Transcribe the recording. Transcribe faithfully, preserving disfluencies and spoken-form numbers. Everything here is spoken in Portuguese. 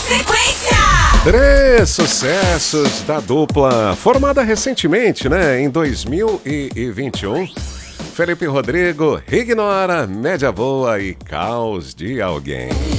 Sequência! Três sucessos da dupla, formada recentemente, né, em dois mil e vinte e um. Felipe Rodrigo, Ignora, Média Boa e Caos de Alguém.